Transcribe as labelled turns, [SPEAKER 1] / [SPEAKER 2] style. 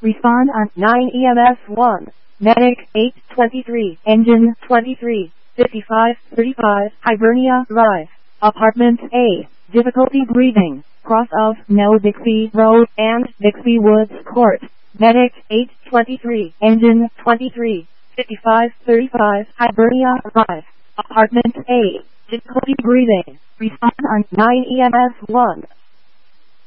[SPEAKER 1] Respond on 9 EMS 1. Medic 823. Engine 23. 5535. Hibernia Drive. Apartment A. Difficulty breathing. Cross of No Dixie Road and Dixie Woods Court. Medic 823. Engine 23. 5535. Hibernia Drive. Apartment A. Difficulty breathing. Respond on 9 EMS 1.